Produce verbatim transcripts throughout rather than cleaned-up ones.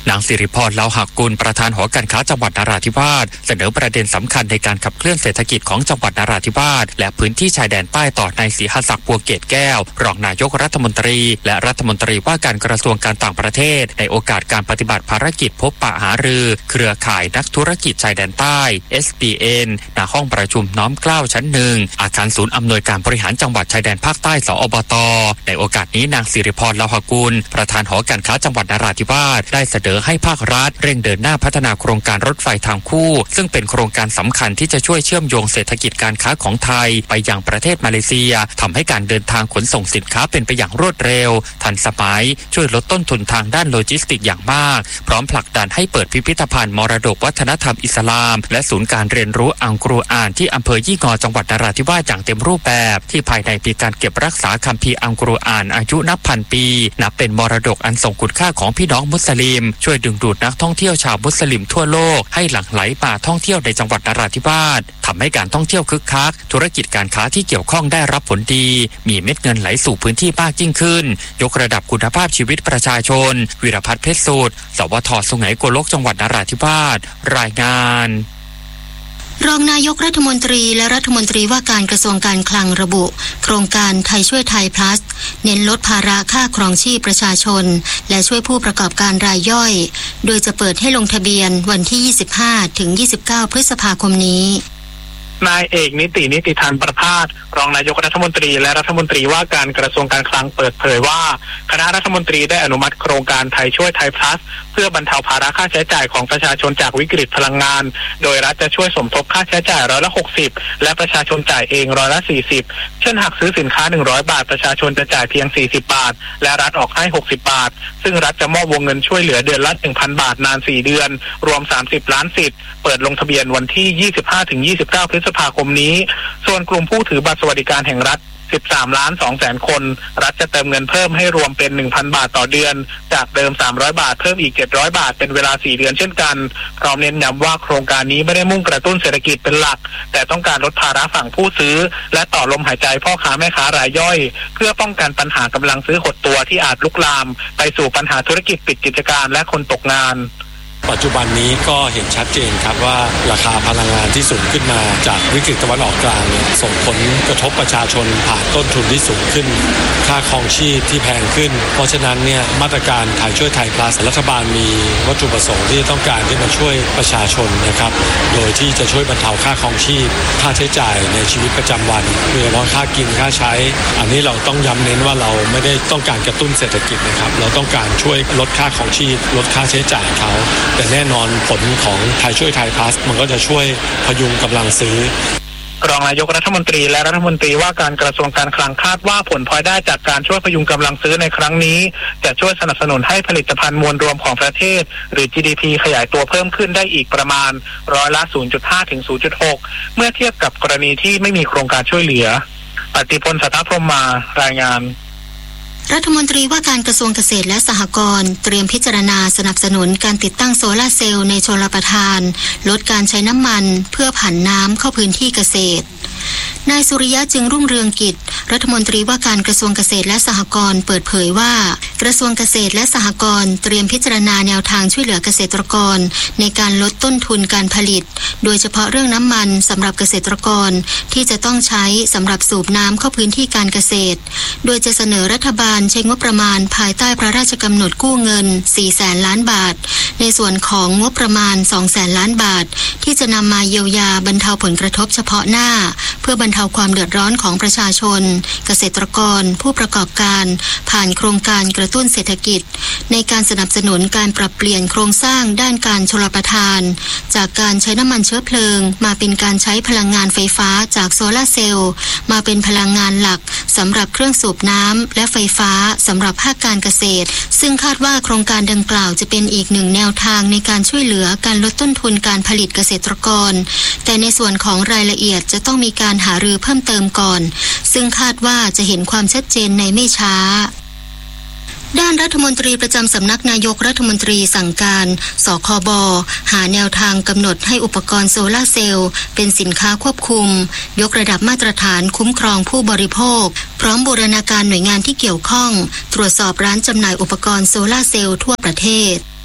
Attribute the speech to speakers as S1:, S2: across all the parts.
S1: นางสิริพร เลาหกุลประธานหอการค้าจังหวัดนราธิวาสเสนอประเด็นสำคัญในการขับเคลื่อนเศรษฐกิจของจังหวัดนราธิวาสและพื้นที่ชายแดนใต้ต่อนายศรีหศักดิ์ บัวเกตแก้วรองนายกรัฐมนตรีและรัฐมนตรีว่าการกระทรวงการต่างประเทศในโอกาสการปฏิบัติภารกิจพบปะหารือเครือข่ายนักธุรกิจชายแดนใต้ เอส พี เอ็น ณ ห้องประชุมน้อมเกล้าชั้นหนึ่งอาคารศูนย์อำนวยการบริหารจังหวัดชายแดนภาคใต้สอบต.ในโอกาสนี้นางสิริพร เลาหกุลประธานหอการค้าจังหวัดนราธิวาสได้เสนอให้ภาครัฐเร่งเดินหน้าพัฒนาโครงการรถไฟทางคู่ซึ่งเป็นโครงการสำคัญที่จะช่วยเชื่อมโยงเศรษฐกิจการค้าของไทยไปยังประเทศมาเลเซียทำให้การเดินทางขนส่งสินค้าเป็นไปอย่างรวดเร็วทันสมัยช่วยลดต้นทุนทางด้านโลจิสติกอย่างมากพร้อมผลักดันให้เปิดพิพิธภัณฑ์มรดกวัฒนธรรมอิสลามและศูนย์การเรียนรู้อัลกุรอานที่อำเภอยี่งอจังหวัดนราธิวาสอย่างเต็มรูปแบบที่ภายในมีการเก็บรักษาคัมภีร์อัลกุรอานอายุนับพันปีนับเป็นมรดกอันทรงคุณค่าของพี่น้องมุสลิมช่วยดึงดูดนักท่องเที่ยวชาวมุสลิมทั่วโลกให้หลั่งไหลมาท่องเที่ยวในจังหวัดนราธิวาสทำให้การท่องเที่ยวคึกคักธุรกิจการค้าที่เกี่ยวข้องได้รับผลดีมีเม็ดเงินไหลสู่พื้นที่มากยิ่งขึ้นยกระดับคุณภาพชีวิตประชาชนวิรพัฒน์เพชรสูตรสวท.สุไหงโกลกจังหวัดนราธิวาสรายงาน
S2: รองนายกรัฐมนตรีและรัฐมนตรีว่าการกระทรวงการคลังระบุโครงการไทยช่วยไทย plus เน้นลดภาระค่าครองชีพประชาชนและช่วยผู้ประกอบการรายย่อยโดยจะเปิดให้ลงทะเบียนวันที่ยี่สิบห้าถึงยี่สิบเก้าพฤษภาคมนี้
S3: นายเอกนิตินิติธรรมประภาสรองนายกรัฐมนตรีและรัฐมนตรีว่าการกระทรวงการคลังเปิดเผยว่าคณะรัฐมนตรีได้อนุมัติโครงการไทยช่วยไทย plus เพื่อบรรเทาภาระค่าใช้จ่ายของประชาชนจากวิกฤตพลังงานโดยรัฐจะช่วยสมทบค่าใช้จ่ายร้อยละหกสิบและประชาชนจ่ายเองร้อยละสี่สิบเช่นหากซื้อสินค้าหนึ่งร้อยบาทประชาชนจะจ่ายเพียงสี่สิบบาทและรัฐออกให้หกสิบบาทซึ่งรัฐจะมอบวงเงินช่วยเหลือเดือนละ หนึ่งพัน บาทนานสี่เดือนรวมสามสิบล้านสิทธิ์เปิดลงทะเบียนวันที่ยี่สิบห้าถึงยี่สิบเก้าพฤษภาคมนี้ส่วนกลุ่มผู้ถือบัตรสวัสดิการแห่งรัฐสิบสามล้านสองแสนคนรัฐจะเติมเงินเพิ่มให้รวมเป็น หนึ่งพัน บาทต่อเดือนจากเดิมสามร้อยบาทเพิ่มอีกเจ็ดร้อยบาทเป็นเวลาสี่เดือนเช่นกันพร้อมเน้นย้ำว่าโครงการนี้ไม่ได้มุ่งกระตุ้นเศรษฐกิจเป็นหลักแต่ต้องการลดภาระฝั่งผู้ซื้อและต่อลมหายใจพ่อค้าแม่ค้ารายย่อยเพื่อป้องกันปัญหากำลังซื้อหดตัวที่อาจลุกลามไปสู่ปัญหาธุรกิจปิดกิจการและคนตกงาน
S4: ปัจจุบันนี้ก็เห็นชัดเจนครับว่าราคาพลังงานที่สูงขึ้นมาจากวิกฤตตะวันออกกลางเนี่ยส่งผลกระทบประชาชนผ่านต้นทุนที่สูงขึ้นค่าครองชีพที่แพงขึ้นเพราะฉะนั้นเนี่ยมาตรการไทยช่วยไทย plus รัฐบาลมีวัตถุประสงค์ที่ต้องการที่มาช่วยประชาชนนะครับโดยที่จะช่วยบรรเทาค่าครองชีพค่าใช้จ่ายในชีวิตประจำวันโดยเฉพาะค่ากินค่าใช้อันนี้เราต้องย้ำเน้นว่าเราไม่ได้ต้องการกระตุ้นเศรษฐกิจนะครับเราต้องการช่วยลดค่าครองชีพลดค่าใช้จ่ายเขาแต่แน่นอนผลของไทยช่วยไทย plus มันก็จะช่วยพยุงกำลังซื้อ
S3: รองนายกรัฐมนตรีและรัฐมนตรีว่าการกระทรวงการคลังคาดว่าผลพลอยได้จากการช่วยพยุงกำลังซื้อในครั้งนี้จะช่วยสนับสนุนให้ผลิตภัณฑ์มวลรวมของประเทศหรือ จี ดี พี ขยายตัวเพิ่มขึ้นได้อีกประมาณร้อยละ ศูนย์จุดห้า ถึง ศูนย์จุดหก เมื่อเทียบกับกรณีที่ไม่มีโครงการช่วยเหลือปฏิพล สัทธพรหมมารายงาน
S2: รัฐมนตรีว่าการกระทรวงเกษตรและสหกรณ์เตรียมพิจารณาสนับสนุนการติดตั้งโซลาร์เซลล์ในชลประทานลดการใช้น้ำมันเพื่อผันน้ำเข้าพื้นที่เกษตรนายสุริยะจึงรุ่งเรืองกิจรัฐมนตรีว่าการกระทรวงเกษตรและสหกรณ์เปิดเผยว่ากระทรวงเกษตรและสหกรณ์เตรียมพิจารณาแนวทางช่วยเหลือเกษตรกรในการลดต้นทุนการผลิตโดยเฉพาะเรื่องน้ำมันสำหรับเกษตรกรที่จะต้องใช้สำหรับสูบน้ำเข้าพื้นที่การเกษตรโดยจะเสนอรัฐบาลใช้งบประมาณภายใต้พระราชกำหนดกู้เงินสี่แสนล้านบาทในส่วนของงบประมาณสองแสนล้านบาทที่จะนำมาเยียวยาบรรเทาผลกระทบเฉพาะหน้าเพื่อบรรเทาความเดือดร้อนของประชาชนเกษตรกรผู้ประกอบการผ่านโครงการกระตุ้นเศรษฐกิจในการสนับสนุนการปรับเปลี่ยนโครงสร้างด้านการชลประทานจากการใช้น้ำมันเชื้อเพลิงมาเป็นการใช้พลังงานไฟฟ้าจากโซลาร์เซลล์มาเป็นพลังงานหลักสำหรับเครื่องสูบน้ำและไฟฟ้าสำหรับภาคการเกษตรซึ่งคาดว่าโครงการดังกล่าวจะเป็นอีกหนึ่งแนวทางในการช่วยเหลือการลดต้นทุนการผลิตเกษตรกรแต่ในส่วนของรายละเอียดจะต้องมีการหารือเพิ่มเติมก่อนซึ่งคาดว่าจะเห็นความชัดเจนในไม่ช้าด้านรัฐมนตรีประจำสำนักนายกรัฐมนตรีสั่งการสคบ.หาแนวทางกำหนดให้อุปกรณ์โซลาร์เซลล์เป็นสินค้าควบคุมยกระดับมาตรฐานคุ้มครองผู้บริโภคพร้อมบูรณาการหน่วยงานที่เกี่ยวข้องตรวจสอบร้านจำหน่ายอุปกรณ์โซลาร์เซลล์ทั่วประเทศ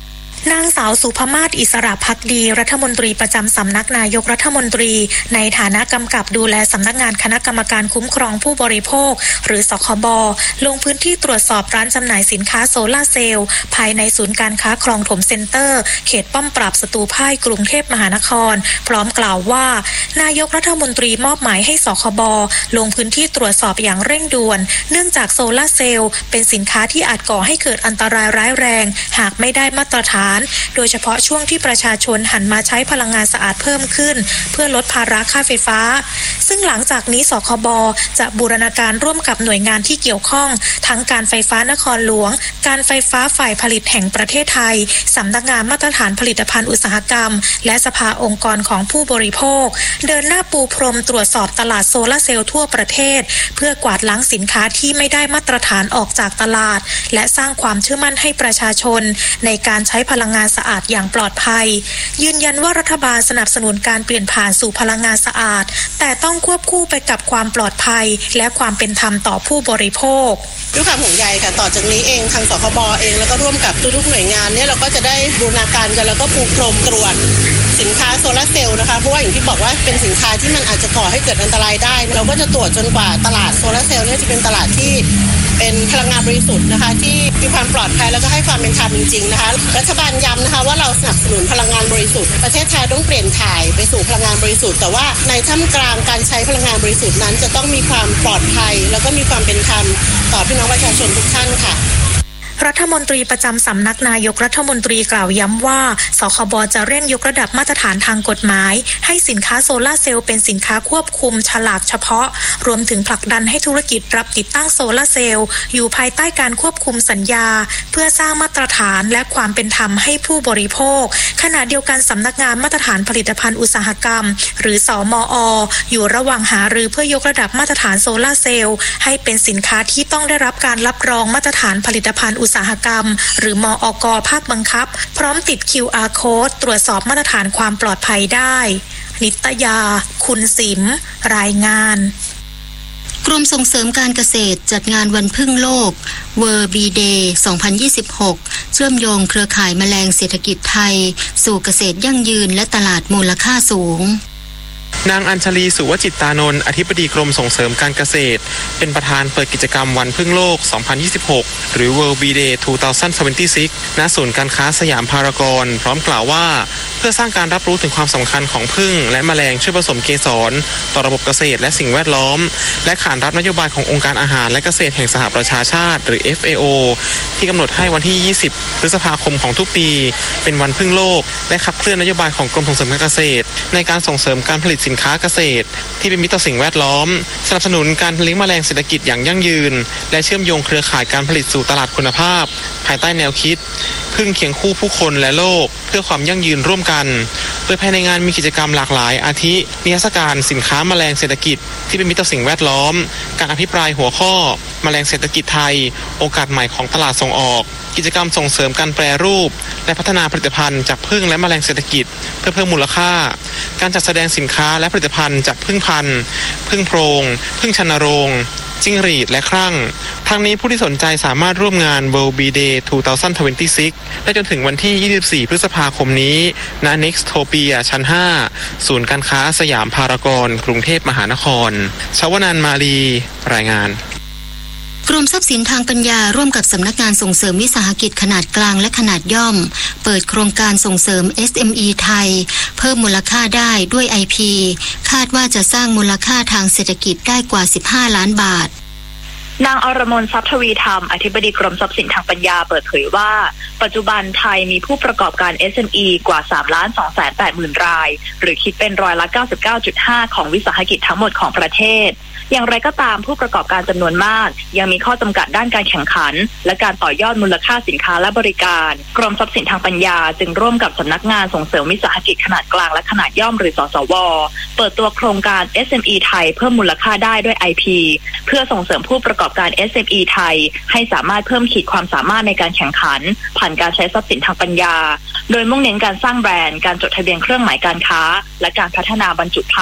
S5: นางสาวสุภมาศอิสระภักดีรัฐมนตรีประจำสำนักนายกรัฐมนตรีในฐานะกำกับดูแลสำนักงานคณะกรรมการคุ้มครองผู้บริโภคหรือสคบลงพื้นที่ตรวจสอบร้านจำหน่ายสินค้าโซลาร์เซลล์ภายในศูนย์การค้าคลองถมเซ็นเตอร์เขตป้อมปราบศัตรูพ่ายกรุงเทพมหานครพร้อมกล่าวว่านายกรัฐมนตรีมอบหมายให้สคบลงพื้นที่ตรวจสอบอย่างเร่งด่วนเนื่องจากโซลาร์เซลล์เป็นสินค้าที่อาจก่อให้เกิดอันตรายร้ายแรงหากไม่ได้มาตรฐานโดยเฉพาะช่วงที่ประชาชนหันมาใช้พลังงานสะอาดเพิ่มขึ้นเพื่อลดภาระค่าไฟฟ้าซึ่งหลังจากนี้สคบจะบูรณาการร่วมกับหน่วยงานที่เกี่ยวข้องทั้งการไฟฟ้านครหลวงการไฟฟ้าฝ่ายผลิตแห่งประเทศไทยสำนักงานมาตรฐานผลิตภัณฑ์อุตสาหกรรมและสภาองค์กรของผู้บริโภคเดินหน้าปูพรมตรวจสอบตลาดโซลาร์เซลล์ทั่วประเทศเพื่อกวาดล้างสินค้าที่ไม่ได้มาตรฐานออกจากตลาดและสร้างความเชื่อมั่นให้ประชาชนในการใช้พลังงานสะอาดอย่างปลอดภัยยืนยันว่ารัฐบาลสนับสนุนการเปลี่ยนผ่านสู่พลังงานสะอาดแต่ต้องควบคู่ไปกับความปลอดภัยและความเป็นธรรมต่อผู้บริโภค
S6: ด้วยความห่วงใยค่ะต่อจากนี้เองทางสคบเองแล้วก็ร่วมกับทุกๆหน่วยงานเนี่ยเราก็จะได้บูรณาการกันแล้วก็ปูพรมตรวจสินค้าโซลาร์เซลล์นะคะเพราะว่าอย่างที่บอกว่าเป็นสินค้าที่มันอาจจะก่อให้เกิดอันตรายได้เราก็จะตรวจจนกว่าตลาดโซลาร์เซลล์เนี่ยจะเป็นตลาดที่เป็นพลังงานบริสุทธิ์นะคะที่มีความปลอดภัยแล้วก็ให้ความเป็นธรรมจริงๆนะคะรัฐบาลย้ำนะคะว่าเราสนับสนุนพลังงานบริสุทธิ์ประเทศไทยต้องเปลี่ยนถ่ายไปสู่พลังงานบริสุทธิ์แต่ว่าในท่ามกลางการใช้พลังงานบริสุทธิ์นั้นจะต้องมีความปลอดภัยแล้วก็มีความเป็นธรรมต่อพี่น้องประชาชนทุกท่านค่ะ
S5: รัฐมนตรีประจำสำนักนายกรัฐมนตรีกล่าวย้ำว่าสคบจะเร่งยกระดับมาตรฐานทางกฎหมายให้สินค้าโซลาร์เซลล์เป็นสินค้าควบคุมฉลากเฉพาะรวมถึงผลักดันให้ธุรกิจรับติดตั้งโซลาร์เซลล์อยู่ภายใต้การควบคุมสัญญาเพื่อสร้างมาตรฐานและความเป็นธรรมให้ผู้บริโภคขณะเดียวกันสำนักงานมาตรฐานผลิตภัณฑ์อุตสาหกรรมหรือสมอ.อยู่ระหว่างหารือเพื่อยกระดับมาตรฐานโซลาร์เซลล์ให้เป็นสินค้าที่ต้องได้รับการรับรองมาตรฐานผลิตภัณฑ์อุตสาหกรรมหรือมอก.ภาคบังคับพร้อมติด คิว อาร์ Code ตรวจสอบมาตรฐานความปลอดภัยได้นิตยาคุณสิมรายงาน
S2: กรมส่งเสริมการเกษตรจัดงานวันผึ้งโลก World Bee Day สองพันยี่สิบหกเชื่อมโยงเครือข่ายแมลงเศรษฐกิจไทยสู่เกษตรยั่งยืนและตลาดมูลค่าสูง
S7: นางอัญชลีสุวจิตตานนท์อธิบดีกรมส่งเสริมการเกษตรเป็นประธานเปิดกิจกรรมวันผึ้งโลกสองพันยี่สิบหกหรือ World Bee Day สองพันยี่สิบหกณศูนย์การค้าสยามพารากอนพร้อมกล่าวว่าเพื่อสร้างการรับรู้ถึงความสำคัญของผึ้งและแมลงช่วยผสมเกสรต่อระบบเกษตรและสิ่งแวดล้อมและขานรับนโยบายขององค์การอาหารและเกษตรแห่งสหประชาชาติหรือ เอฟ เอ โอ ที่กำหนดให้วันที่ยี่สิบพฤษภาคมของทุกปีเป็นวันผึ้งโลกและขับเคลื่อนนโยบายของกรมส่งเสริมการเกษตรในการส่งเสริมการผลิตสินค้าเกษตรที่เป็นมิตรต่อสิ่งแวดล้อมสนับสนุนการเลี้ยงแมลงเศรษฐกิจอย่างยั่งยืนและเชื่อมโยงเครือข่ายการผลิตสู่ตลาดคุณภาพภายใต้แนวคิดผึ้งเคียงคู่ผู้คนและโลกเพื่อความยั่งยืนร่วมกันโดยภายในงานมีกิจกรรมหลากหลายอาทินิทรรศการสินค้าแมลงเศรษฐกิจที่เป็นมิตรต่อสิ่งแวดล้อมการอภิปรายหัวข้อแมลงเศรษฐกิจไทยโอกาสใหม่ของตลาดส่งออกกิจกรรมส่งเสริมการแปรรูปและพัฒนาผลิตภัณฑ์จากผึ้งและแมลงเศรษฐกิจเพื่อเพิ่มมูลค่าการจัดแสดงสินค้าและผลิตภัณฑ์จากผึ้งพันธุ์ผึ้งโพรงผึ้งชนโรงจิ้งหรีดและครั่งทั้งนี้ผู้ที่สนใจสามารถร่วมงาน World Bee Day สองพันยี่สิบหกได้จนถึงวันที่ยี่สิบสี่พฤษภาคมนี้ณ Nextopia ชั้นห้าศูนย์การค้าสยามพารากอนกรุงเทพมหานครชวนันท์มาลีรายงาน
S2: กรมทรัพย์สินทางปัญญาร่วมกับสำนักงานส่งเสริมวิสาหกิจขนาดกลางและขนาดย่อมเปิดโครงการส่งเสริม เอส เอ็ม อี ไทยเพิ่มมูลค่าได้ด้วย ไอ พี คาดว่าจะสร้างมูลค่าทางเศรษฐกิจได้กว่าสิบห้าล้านบาท
S8: นางอรมนทรัพย์ทวีธรรมอธิบดีกรมทรัพย์สินทางปัญญาเปิดเผยว่าปัจจุบันไทยมีผู้ประกอบการ เอส เอ็ม อี กว่า สามล้านสองแสนแปดหมื่น รายหรือคิดเป็นร้อยละ เก้าสิบเก้าจุดห้า ของวิสาหกิจทั้งหมดของประเทศอย่างไรก็ตามผู้ประกอบการจำนวนมากยังมีข้อจำกัดด้านการแข่งขันและการต่อยอดมูลค่าสินค้าและบริการกรมทรัพย์สินทางปัญญาจึงร่วมกับสำนักงานส่งเสริมวิสาหกิจขนาดกลางและขนาดย่อมหรือสสวเปิดตัวโครงการ เอส เอ็ม อี ไทยเพิ่มมูลค่าได้ด้วย ไอ พี เพื่อส่งเสริมผู้ประกอบการ เอส เอ็ม อี ไทยให้สามารถเพิ่มขีดความสามารถในการแข่งขันผ่านการใช้ทรัพย์สินทางปัญญาโดยมุ่งเน้นการสร้างแบรนด์การจดทะเบียนเครื่องหมายการค้าและการพัฒนาบรรจุภัณฑ์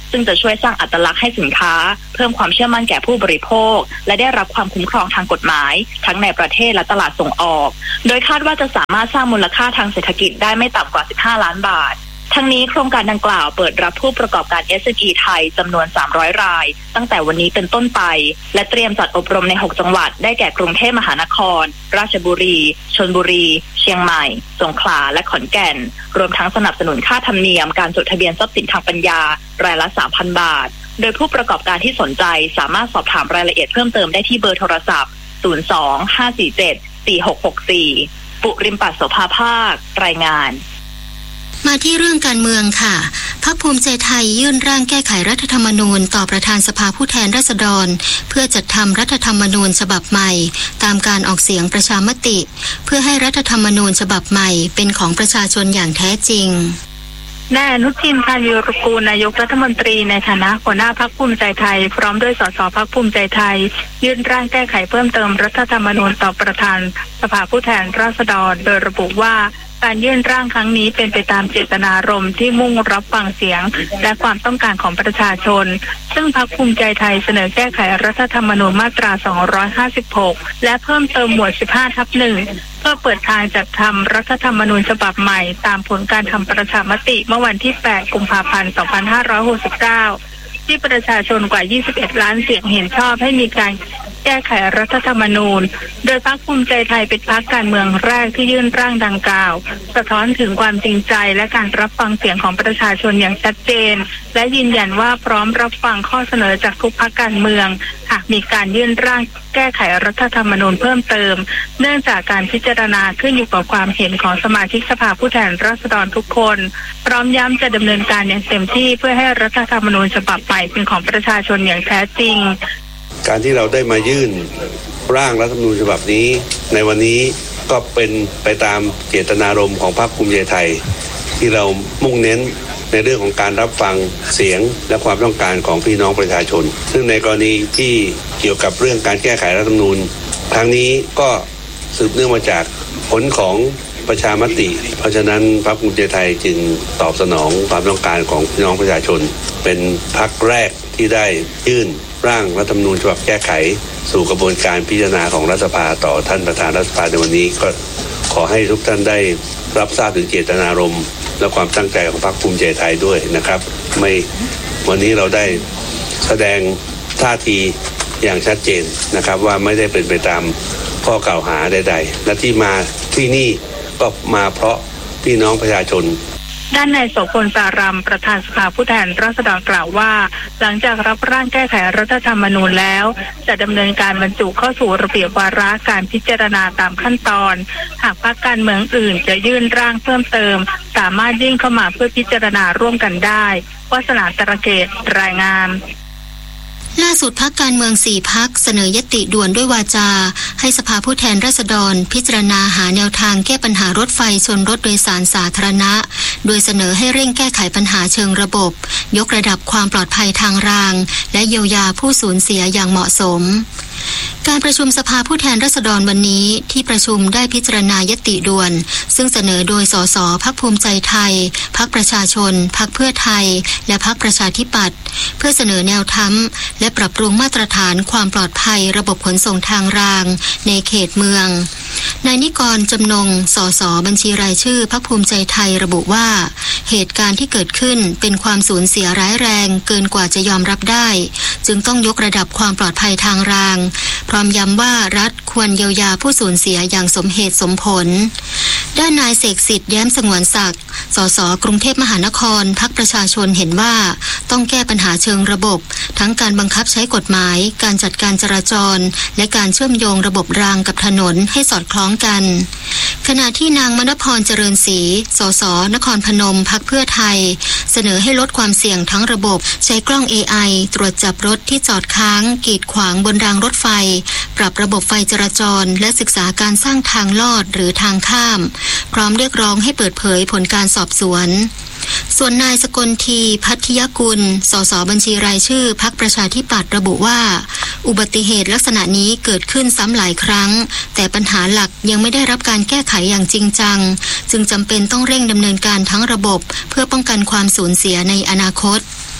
S8: ซึ่งจะช่วยสร้างอัตลักษณ์ให้สินค้าเพิ่มความเชื่อมั่นแก่ผู้บริโภคและได้รับความคุ้มครองทางกฎหมายทั้งในประเทศและตลาดส่งออกโดยคาดว่าจะสามารถสร้างมูลค่าทางเศรษฐกิจได้ไม่ต่ำกว่าสิบห้าล้านบาททั้งนี้โครงการดังกล่าวเปิดรับผู้ประกอบการ เอส เอ็ม อี ไทยจำนวนสามร้อยรายตั้งแต่วันนี้เป็นต้นไปและเตรียมจัดอบรมในหกจังหวัดได้แก่กรุงเทพมหานครราชบุรีชลบุรีเชียงใหม่สงขลาและขอนแก่นรวมทั้งสนับสนุนค่าธรรมเนียมการจดทะเบียนทรัพย์สินทางปัญญารายละ สามพัน บาทโดยผู้ประกอบการที่สนใจสามารถสอบถามรายละเอียดเพิ่มเติมได้ที่เบอร์โทรศัพท์ศูนย์ สอง ห้า สี่ เจ็ด สี่ หก หก สี่ปุริมปัสโสภาภาครายงาน
S2: มาที่เรื่องการเมืองค่ะพรรคภูมิใจไทยยื่นร่างแก้ไขรัฐธรรมนูญต่อประธานสภาผู้แทนราษฎรเพื่อจัดทำรัฐธรรมนูญฉบับใหม่ตามการออกเสียงประชามติเพื่อให้รัฐธรรมนูญฉบับใหม่เป็นของประชาชนอย่างแท้จริง
S9: นายอนุทิน ชาญวีรกูลนายกรัฐมนตรีในฐานะหัวหน้าพรรคภูมิใจไทยพร้อมด้วยสสพรรคภูมิใจไทยยื่นร่างแก้ไขเพิ่มเติมรัฐธรรมนูญต่อประธานสภาผู้แทนราษฎรโดยระบุว่าการยื่นร่างครั้งนี้เป็นไปตามเจตนารมณ์ที่มุ่งรับฟังเสียงและความต้องการของประชาชนซึ่งพรรคภูมิใจไทยเสนอแก้ไขรัฐธรรมนูญมาตราสองร้อยห้าสิบหกและเพิ่มเติมหมวด สิบห้าทับหนึ่ง เพื่อเปิดทางจัดทำรัฐธรรมนูญฉบับใหม่ตามผลการทำประชามติเมื่อวันที่แปดกุมภาพันธ์สองพันห้าร้อยหกสิบเก้าที่ประชาชนกว่ายี่สิบเอ็ดล้านเสียงเห็นชอบให้มีการแก้ไขรัฐธรรมนูญโดยพรรคภูมิใจไทยเป็นพรรคการเมืองแรกที่ยื่นร่างดังกล่าวสะท้อนถึงความจริงใจและการรับฟังเสียงของประชาชนอย่างชัดเจนและยืนยันว่าพร้อมรับฟังข้อเสนอจากทุกพรรคการเมืองหากมีการยื่นร่างแก้ไขรัฐธรรมนูญเพิ่มเติมเนื่องจากการพิจารณาขึ้นอยู่กับความเห็นของสมาชิกสภาผู้แทนราษฎรทุกคนพร้อมย้ำจะดำเนินการอย่างเต็มที่เพื่อให้รัฐธรรมนูญฉบับใหม่เป็นของประชาชนอย่างแท้จริง
S10: การที่เราได้มายื่นร่างรัฐธรรมนูญฉบับนี้ในวันนี้ก็เป็นไปตามเจตนารมณ์ของพรรคภูมิใจไทยที่เรามุ่งเน้นในเรื่องของการรับฟังเสียงและความต้องการของพี่น้องประชาชนซึ่งในกรณีที่เกี่ยวกับเรื่องการแก้ไขรัฐธรรมนูญครั้งนี้ก็สืบเนื่องมาจากผลของประชามติเพราะฉะนั้นพรรคภูมิใจไทยจึงตอบสนองความต้องการของพี่น้องประชาชนเป็นพรรคแรกที่ได้ยื่นร่างรัฐธรรมนูญฉบับแก้ไขสู่กระบวนการพิจารณาของรัฐสภาต่อท่านประธานรัฐสภาในวันนี้ก็ขอให้ทุกท่านได้รับทราบถึงเจตนารมณ์และความตั้งใจของพรรคภูมิใจไทยด้วยนะครับไม่วันนี้เราได้แสดงท่าทีอย่างชัดเจนนะครับว่าไม่ได้เป็นไปตามข้อกล่าวหาใดๆและที่มาที่นี่ก็มาเพราะพี่น้องประชาชน
S9: ด้านนายโสพลสารามประธานสภาผู้แทนราษฎรกล่าวว่าหลังจากรับร่างแก้ไขรัฐธรรมนูญแล้วจะดำเนินการบรรจุเข้าสู่ระเบียบวาระการพิจารณาตามขั้นตอนหากพรรคการเมืองอื่นจะยื่นร่างเพิ่มเติมสามารถยื่นเข้ามาเพื่อพิจารณาร่วมกันได้วาสนาตระเกตรายงาน
S2: ล่าสุดพรรคการเมืองสี่พรรคเสนอยติด่วนด้วยวาจาให้สภาผู้แทนราษฎรพิจารณาหาแนวทางแก้ปัญหารถไฟชนรถโดยสารสาธารณะโดยเสนอให้เร่งแก้ไขปัญหาเชิงระบบยกระดับความปลอดภัยทางรางและเยียวยาผู้สูญเสียอย่างเหมาะสมการประชุมสภาผู้แทนราษฎรวันนี้ที่ประชุมได้พิจารณายติด่วนซึ่งเสนอโดยสสพรรคภูมิใจไทยพรรคประชาชนพรรคเพื่อไทยและพรรคประชาธิปัตย์เพื่อเสนอแนวทางและปรับปรุงมาตรฐานความปลอดภัยระบบขนส่งทางรางในเขตเมืองนายนิกรจำนงสสบัญชีรายชื่อพรรคภูมิใจไทยระบุว่าเหตุการณ์ที่เกิดขึ้นเป็นความสูญเสียร้ายแรงเกินกว่าจะยอมรับได้จึงต้องยกระดับความปลอดภัยทางรางพร้อมย้ำว่ารัฐควรเยียวยาผู้สูญเสียอย่างสมเหตุสมผลด้านนายเสกสิทธิ์แย้มสงวนศักดิ์สสกรุงเทพมหานครพรรคประชาชนเห็นว่าต้องแก้ปัญหาเชิงระบบทั้งการบังคับใช้กฎหมายการจัดการจราจรและการเชื่อมโยงระบบรางกับถนนให้สอดคล้องกันขณะที่นางมณพรเจริญศรีสสนครพนมพรรคเพื่อไทยเสนอให้ลดความเสี่ยงทั้งระบบใช้กล้อง เอ ไอ ตรวจจับรถที่จอดค้างกีดขวางบนรางรถไฟปรับระบบไฟจราจรและศึกษาการสร้างทางลอดหรือทางข้ามพร้อมเรียกร้องให้เปิดเผยผลการสอบสวนส่วนนายสกลทีพัทยกุลสสบัญชีรายชื่อพรรคประชาธิปัตย์ระบุว่าอุบัติเหตุลักษณะนี้เกิดขึ้นซ้ำหลายครั้งแต่ปัญหาหลักยังไม่ได้รับการแก้ไขอย่างจริงจังจึงจำเป็นต้องเร่งดำเนินการทั้งระบบเพื่อป้องกันความสูญเสียในอนาคตท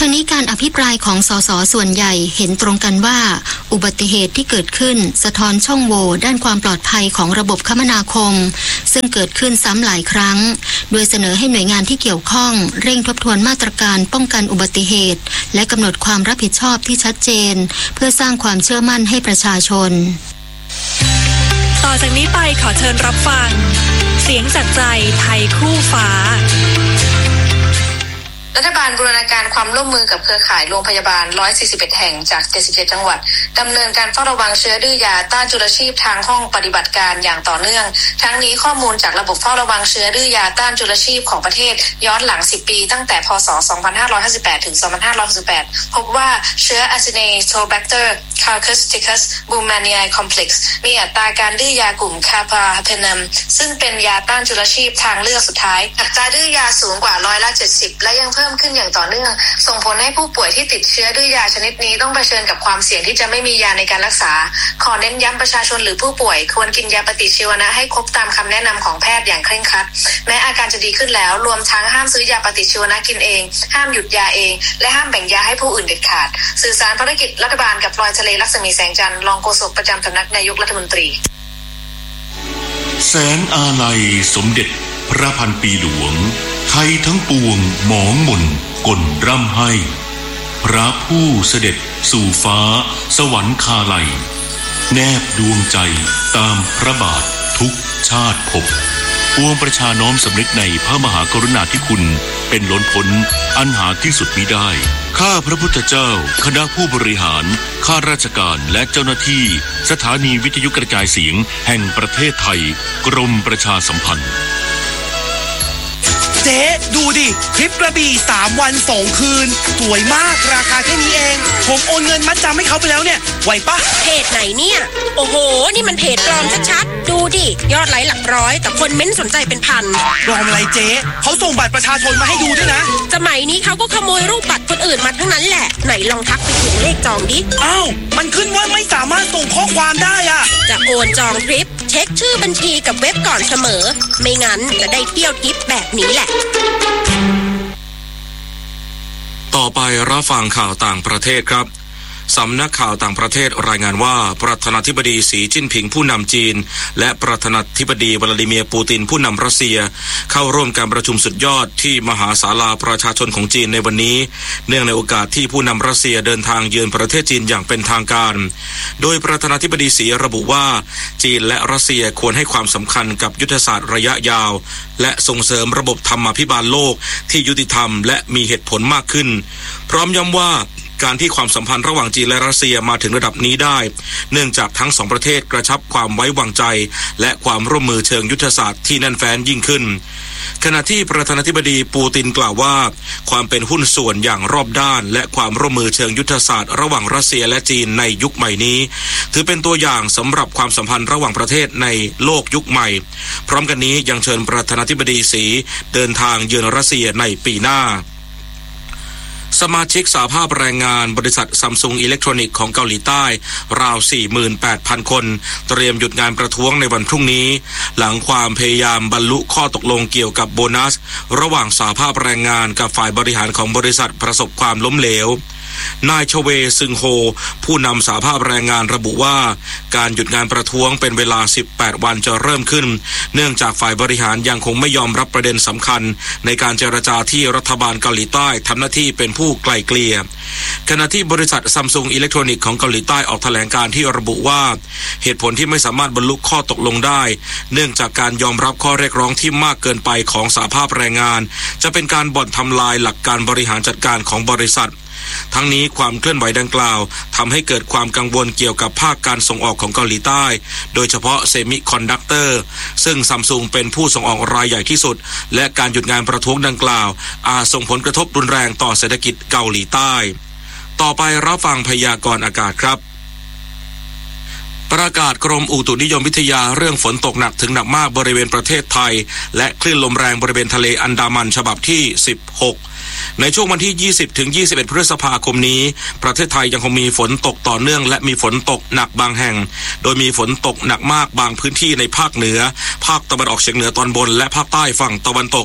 S2: ทั้งนี้การอภิปรายของสสส่วนใหญ่เห็นตรงกันว่าอุบัติเหตุที่เกิดขึ้นสะท้อนช่องโหว่ด้านความปลอดภัยของระบบคมนาคมซึ่งเกิดขึ้นซ้ำหลายครั้งโดยเสนอให้หน่วยงานที่เกี่ยวข้องเร่งทบทวนมาตรการป้องกันอุบัติเหตุและกำหนดความรับผิดชอบที่ชัดเจนเพื่อสร้างความเชื่อมั่นให้ประชาชน
S5: ต่อจากนี้ไปขอเชิญรับฟังเสียงจากใจไทยคู่ฟ้า
S11: รัฐบาลบูรณาการความร่วมมือกับเครือข่ายโรงพยาบาลหนึ่งร้อยสี่สิบเอ็ดแห่งจากเจ็ดสิบเจ็ดจังหวัดดำเนินการเฝ้าระวังเชื้อดื้อยาต้านจุลชีพทางห้องปฏิบัติการอย่างต่อเนื่องทั้งนี้ข้อมูลจากระบบเฝ้าระวังเชื้อดื้อยาต้านจุลชีพของประเทศย้อนหลังสิบปีตั้งแต่พ.ศ. สองพันห้าร้อยห้าสิบแปด ถึง สองพันห้าร้อยหกสิบแปด พบว่าเชื้อ Acinetobacter Caucusticus Baumannii Complex มีอัตราการดื้อยากลุ่ม Carbapenem ซึ่งเป็นยาต้านจุลชีพทางเลือกสุดท้ายอัตราดื้อยาสูงกว่าร้อยละเจ็ดสิบและยังเพิ่มขึ้นอย่างต่อเนื่องส่งผลให้ผู้ป่วยที่ติดเชื้อดื้อยาชนิดนี้ต้องเผชิญกับความเสี่ยงที่จะไม่มียาในการรักษาขอเน้นย้ำประชาชนหรือผู้ป่วยควรกินยาปฏิชีวนะให้ครบตามคำแนะนำของแพทย์อย่างเคร่งครัดแม้อาการจะดีขึ้นแล้วรวมทั้งห้ามซื้อยาปฏิชีวนะกินเองห้ามหยุดยาเองและห้ามแบ่งยาให้ผู้อื่นเด็ดขาดสื่อสารภารกิจรัฐบาลกับพลอยทะเลลักษมีแสงจันทร์รองโฆษกประจำสำนักนายกรัฐมนตรี
S12: แสงอาลัยสมเด็จพระพันปีหลวงไทยทั้งปวงหมองหม่นก่นร่ำให้พระผู้เสด็จสู่ฟ้าสวรรคาลัยแนบดวงใจตามพระบาททุกชาติภพปวงประชาน้อมสำนึกในพระมหากรุณาธิคุณเป็นล้นพ้นอันหาที่สุดมิได้ข้าพระพุทธเจ้าคณะผู้บริหารข้าราชการและเจ้าหน้าที่สถานีวิทยุกระจายเสียงแห่งประเทศไทยกรมประชาสัมพันธ์
S13: เจ๊ดูดิทริปกระบี่สามวันสองคืนสวยมากราคาแค่นี้เองผมโอนเงินมัดจำให้เขาไปแล้วเนี่ยไหวปะ
S14: เพจไหนเนี่ยโอ้โหนี่มันเพจปลอมชัดๆดูดิยอดไลค์หลักร้อยแต่คนเม้นสนใจเป็นพัน
S13: ปลอมอะไรเจ๊เขาส่งบัตรประชาชนมาให้ดูด้วยนะ
S14: สมัยนี้เขาก็ขโมยรูปบัตรคนอื่นมาทั้งนั้นแหละไหนลองทักไปถึงเลขจองดิ
S13: อ้าวมันขึ้นว่าไม่สามารถส่งข้อความได้อะ
S14: จะโอนจองทริปเช็คชื่อบัญชีกับเว็บก่อนเสมอไม่งั้นจะได้เที่ยวทริปแบบนี้แหละ
S15: ต่อไปรับฟังข่าวต่างประเทศครับสำนักข่าวต่างประเทศรายงานว่าประธานาธิบดีสีจิ้นผิงผู้นำจีนและประธานาธิบดีวลาดิเมียร์ปูตินผู้นำรัสเซียเข้าร่วมการประชุมสุดยอดที่มหาศาลาประชาชนของจีนในวันนี้เนื่องในโอกาสที่ผู้นำรัสเซียเดินทางเยือนประเทศจีนอย่างเป็นทางการโดยประธานาธิบดีสีระบุว่าจีนและรัสเซียควรให้ความสำคัญกับยุทธศาสตร์ระยะยาวและส่งเสริมระบบธรรมาภิบาลโลกที่ยุติธรรมและมีเหตุผลมากขึ้นพร้อมย้ำว่าการที่ความสัมพันธ์ระหว่างจีนและรัสเซียมาถึงระดับนี้ได้เนื่องจากทั้งสองประเทศกระชับความไว้วางใจและความร่วมมือเชิงยุทธศาสตร์ที่แน่นแฟ้นยิ่งขึ้นขณะที่ประธานาธิบดีปูตินกล่าวว่าความเป็นหุ้นส่วนอย่างรอบด้านและความร่วมมือเชิงยุทธศาสตร์ระหว่างรัสเซียและจีนในยุคใหม่นี้ถือเป็นตัวอย่างสำหรับความสัมพันธ์ระหว่างประเทศในโลกยุคใหม่พร้อมกันนี้ยังเชิญประธานาธิบดีสีเดินทางเยือนรัสเซียในปีหน้าสมาชิกสหภาพแรงงานบริษัทซัมซุงอิเล็กทรอนิกส์ของเกาหลีใต้ราว สี่หมื่นแปดพัน คนเตรียมหยุดงานประท้วงในวันพรุ่งนี้หลังความพยายามบรรลุข้อตกลงเกี่ยวกับโบนัสระหว่างสหภาพแรงงานกับฝ่ายบริหารของบริษัทประสบความล้มเหลวนายชเวซึงโฮผู้นำสหภาพแรงงานระบุว่าการหยุดงานประท้วงเป็นเวลาสิบแปดวันจะเริ่มขึ้นเนื่องจากฝ่ายบริหารยังคงไม่ยอมรับประเด็นสำคัญในการเจรจาที่รัฐบาลเกาหลีใต้ทำหน้าที่เป็นผู้ไกล่เกลี่ยขณะที่บริษัทซัมซุงอิเล็กทรอนิกส์ของเกาหลีใต้ออกแถลงการที่ระบุว่าเหตุผลที่ไม่สามารถบรรลุข้อตกลงได้เนื่องจากการยอมรับข้อเรียกร้องที่มากเกินไปของสหภาพแรงงานจะเป็นการบ่อนทำลายหลักการบริหารจัดการของบริษัททั้งนี้ความเคลื่อนไหวดังกล่าวทำให้เกิดความกังวลเกี่ยวกับภาคการส่งออกของเกาหลีใต้โดยเฉพาะเซมิคอนดักเตอร์ซึ่งซัมซุงเป็นผู้ส่งออกรายใหญ่ที่สุดและการหยุดงานประท้วงดังกล่าวอาจส่งผลกระทบรุนแรงต่อเศรษฐกิจเกาหลีใต้ต่อไปรับฟังพยากรณ์อากาศครับประกาศกรมอุตุนิยมวิทยาเรื่องฝนตกหนักถึงหนักมากบริเวณประเทศไทยและคลื่นลมแรงบริเวณทะเลอันดามันฉบับที่สิบหกในช่วงวันที่ยี่สิบถึงยี่สิบเอ็ดพฤษภาคมนี้ประเทศไทยยังคงมีฝนตกต่อเนื่องและมีฝนตกหนักบางแห่งโดยมีฝนตกหนักมากบางพื้นที่ในภาคเหนือภาคตะวันออกเฉียงเหนือตอนบนและภาคใต้ฝั่งตะวันตก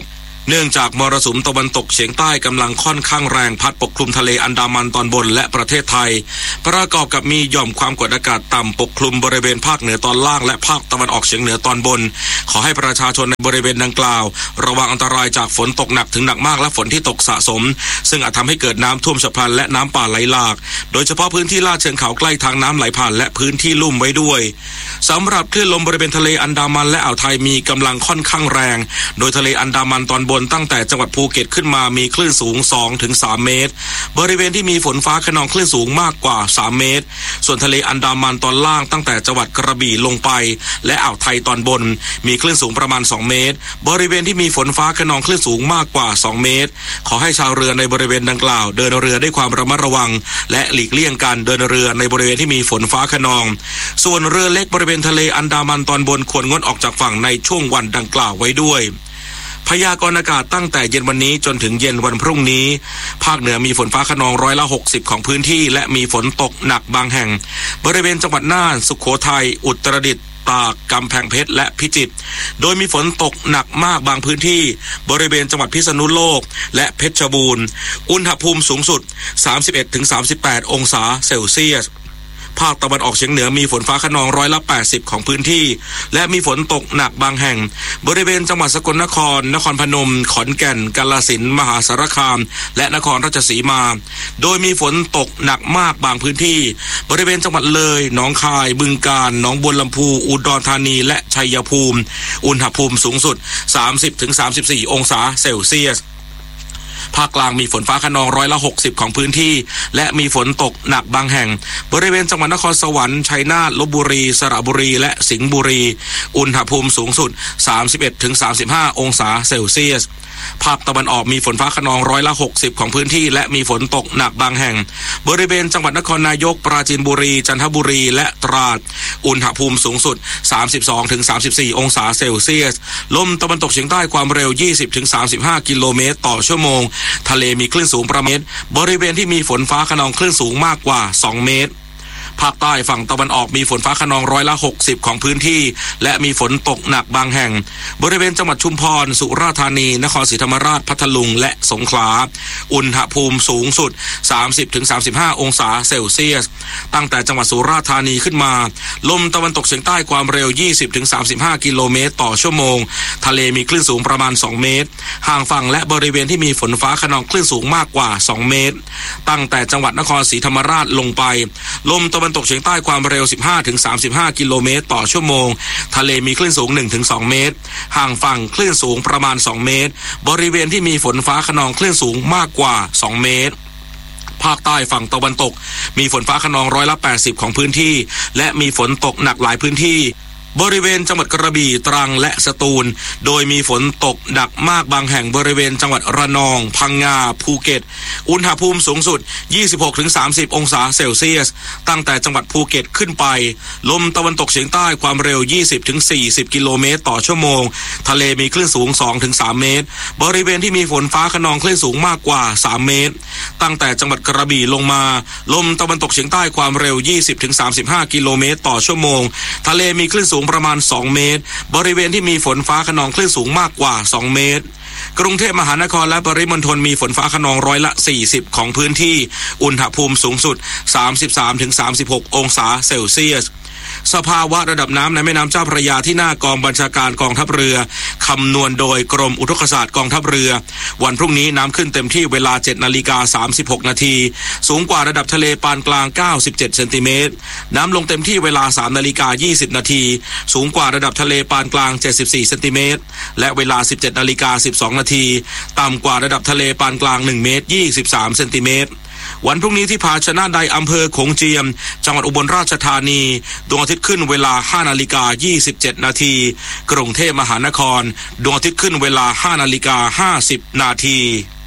S15: เนื่องจากมรสุมตะวันตกเฉียงใต้กำลังค่อนข้างแรงพัดปกคลุมทะเลอันดามันตอนบนและประเทศไทยประกอบกับมีหย่อมความกดอากาศต่ำปกคลุมบริเวณภาคเหนือตอนล่างและภาคตะวันออกเฉียงเหนือตอนบนขอให้ประชาชนในบริเวณดังกล่าวระวังอันตรายจากฝนตกหนักถึงหนักมากและฝนที่ตกสะสมซึ่งอาจทำให้เกิดน้ำท่วมฉับพลันและน้ำป่าไหลหลากโดยเฉพาะพื้นที่ลาดเชิงเขาใกล้ทางน้ำไหลผ่านและพื้นที่ลุ่มไว้ด้วยสำหรับคลื่นลมบริเวณทะเลอันดามันและอ่าวไทยมีกำลังค่อนข้างแรงโดยทะเลอันดามันตอนบนตั้งแต่จังหวัดภูเก็ตขึ้นมามีคลื่นสูง สองถึงสาม เมตรบริเวณที่มีฝนฟ้าคะนองคลื่นสูงมากกว่าสามเมตรส่วนทะเลอันดามันตอนล่างตั้งแต่จังหวัดกระบี่ลงไปและอ่าวไทยตอนบนมีคลื่นสูงประมาณสองเมตรบริเวณที่มีฝนฟ้าคะนองคลื่นสูงมากกว่าสองเมตรขอให้ชาวเรือในบริเวณดังกล่าวเดินเรือด้วยความระมัดระวังและหลีกเลี่ยงการเดินเรือในบริเวณที่มีฝนฟ้าคะนองส่วนเรือเล็กบริเวณทะเลอันดามันตอนบนควรงดออกจากฝั่งในช่วงวันดังกล่าวไว้ด้วยพยากรณ์อากาศตั้งแต่เย็นวันนี้จนถึงเย็นวันพรุ่งนี้ภาคเหนือมีฝนฟ้าคะนองร้อยละหกสิบของพื้นที่และมีฝนตกหนักบางแห่งบริเวณจังหวัดน่านสุโขทัยอุตรดิตถ์ตากกำแพงเพชรและพิจิตรโดยมีฝนตกหนักมากบางพื้นที่บริเวณจังหวัดพิษณุโลกและเพชรบูรณ์อุณหภูมิสูงสุด สามสิบเอ็ดถึงสามสิบแปด องศาเซลเซียสภาคตะวันออกเฉียงเหนือมีฝนฟ้าคะนองร้อยละแปดสิบของพื้นที่และมีฝนตกหนักบางแห่งบริเวณจังหวัดสกลนครนครพนมขอนแก่นกาฬสินธุ์มหาสารคามและนครราชสีมาโดยมีฝนตกหนักมากบางพื้นที่บริเวณจังหวัดเลยหนองคายบึงกาฬหนองบัวลำพูอุดรธานีและชัยภูมิอุณหภูมิสูงสุด สามสิบถึงสามสิบสี่ องศาเซลเซียสภาคกลางมีฝนฟ้าคะนองร้อยละหกสิบของพื้นที่และมีฝนตกหนักบางแห่งบริเวณจังหวัดนครสวรรค์ชัยนาทลพบุรีสระบุรีและสิงห์บุรีอุณหภูมิสูงสุด สามสิบเอ็ดถึงสามสิบห้า องศาเซลเซียสภาคตะวันออกมีฝนฟ้าคะนองร้อยละหกสิบของพื้นที่และมีฝนตกหนักบางแห่งบริเวณจังหวัดนครนายกปราจีนบุรีจันทบุรีและตราดอุณหภูมิสูงสุด สามสิบสองถึงสามสิบสี่ องศาเซลเซียสลมตะวันตกเฉียงใต้ความเร็ว ยี่สิบถึงสามสิบห้า กิโลเมตรต่อชั่วโมงทะเลมีคลื่นสูงประมาณบริเวณที่มีฝนฟ้าคะนองคลื่นสูงมากกว่าสองเมตรภาคใต้ฝั่งตะวันออกมีฝนฟ้าคะนองร้อยละหกสิบของพื้นที่และมีฝนตกหนักบางแห่งบริเวณจังหวัดชุมพรสุราษฎร์ธานีนครศรีธรรมราชพัทลุงและสงขลาอุณหภูมิสูงสุด สามสิบถึงสามสิบห้า องศาเซลเซียสตั้งแต่จังหวัดสุราษฎร์ธานีขึ้นมาลมตะวันตกเฉียงใต้ความเร็ว ยี่สิบถึงสามสิบห้า กิโลเมตรต่อชั่วโมงทะเลมีคลื่นสูงประมาณสองเมตรห่างฝั่งและบริเวณที่มีฝนฟ้าคะนองคลื่นสูงมากกว่าสองเมตรตั้งแต่จังหวัดนครศรีธรรมราชลงไปลมตะวันตกเฉียงใต้ความเร็ว สิบห้าถึงสามสิบห้า กิโลเมตรต่อชั่วโมงทะเลมีคลื่นสูง หนึ่งถึงสอง เมตรห่างฝั่งคลื่นสูงประมาณสองเมตรบริเวณที่มีฝนฟ้าคะนองคลื่นสูงมากกว่าสองเมตรภาคใต้ฝั่งตะวันตกมีฝนฟ้าคะนองร้อยละแปดสิบของพื้นที่และมีฝนตกหนักหลายพื้นที่บริเวณจังหวัดกระบี่ตรังและสตูลโดยมีฝนตกหนักมากบางแห่งบริเวณจังหวัดระนองพังงาภูเก็ตอุณหภูมิสูงสุด ยี่สิบหกถึงสามสิบ องศาเซลเซียสตั้งแต่จังหวัดภูเก็ตขึ้นไปลมตะวันตกเฉียงใต้ความเร็ว ยี่สิบถึงสี่สิบ กิโลเมตรต่อชั่วโมงทะเลมีคลื่นสูง สองถึงสาม เมตรบริเวณที่มีฝนฟ้าคะนองคลื่นสูงมากกว่าสามเมตรตั้งแต่จังหวัดกระบี่ลงมาลมตะวันตกเฉียงใต้ความเร็ว ยี่สิบถึงสามสิบห้า กิโลเมตรต่อชั่วโมงทะเลมีคลื่นสูงประมาณสองเมตรบริเวณที่มีฝนฟ้าคะนองคลื่นสูงมากกว่าสองเมตรกรุงเทพมหานครและปริมณฑลมีฝนฟ้าคะนองร้อยละสี่สิบของพื้นที่อุณหภูมิสูงสุด สามสิบสามถึงสามสิบหก องศาเซลเซียสสภาวะระดับน้ำในแม่น้ำเจ้าพระยาที่หน้ากองบัญชาการกองทัพเรือคำนวณโดยกรมอุทกศาสตร์กองทัพเรือวันพรุ่งนี้น้ำขึ้นเต็มที่เวลา เจ็ดนาฬิกาสามสิบหกนาทีสูงกว่าระดับทะเลปานกลางเก้าสิบเจ็ดเซนติเมตรน้ำลงเต็มที่เวลา สามนาฬิกายี่สิบนาทีสูงกว่าระดับทะเลปานกลางเจ็ดสิบสี่เซนติเมตรและเวลา สิบเจ็ดนาฬิกาสิบสองนาทีต่ำกว่าระดับทะเลปานกลางหนึ่งเมตรยี่สิบสามเซนติเมตรวันพรุ่งนี้ที่ภาชนะใดอำเภอโขงเจียมจังหวัดอุบลราชธานีดวงอาทิตย์ขึ้นเวลา ห้านาฬิกายี่สิบเจ็ดนาทีกรุงเทพมหานครดวงอาทิตย์ขึ้นเวลา ห้านาฬิกาห้าสิบนาที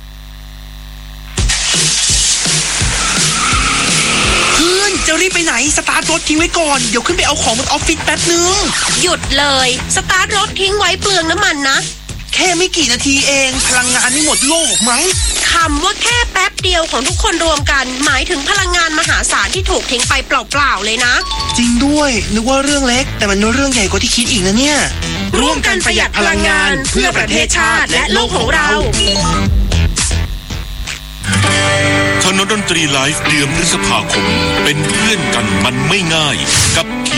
S13: เพื่อนจะรีบไปไหนสตาร์ทรถทิ้งไว้ก่อนเดี๋ยวขึ้นไปเอาของบนออฟฟิศแป๊บนึง
S14: หยุดเลยสตาร์ทรถทิ้งไว้เปลืองน้ำมันนะ
S13: แค่ไม่กี่นาทีเองพลังงานไม่หมดโลกมั้ง
S14: คำว่าแค่แป๊บเดียวของทุกคนรวมกันหมายถึงพลังงานมหาศาลที่ถูกทิ้งไปเปล่าๆเลยนะ
S13: จริงด้วยนึกว่าเรื่องเล็กแต่มันเรื่องใหญ่กว่าที่คิดอีกนะเนี่ย
S14: ร่วมกันประหยัดพลังงานเพื่อประเทศชาติและโลกของเรา
S12: คณะดนตรีไลฟ์เดือนพฤษภาคมเป็นเพื่อนกันมันไม่ง่ายกับ